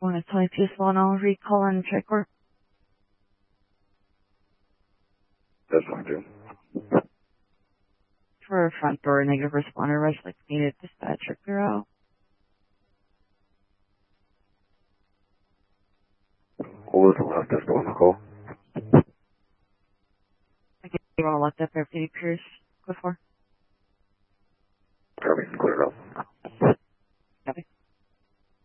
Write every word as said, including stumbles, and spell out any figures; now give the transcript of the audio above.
Want to tell you if you now recall and check work That's fine, too. for a front door negative responder rush like needed dispatcher bureau. What was the last desk on the call? I guess you all locked up everything Pierce before. Probably can clear it up. Copy.